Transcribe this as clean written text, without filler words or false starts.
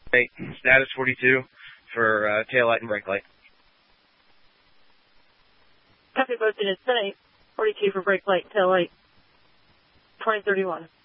Status 42 for tail light and brake light. Copy, posted at 10-8, 42 for brake light, tail light, 2031.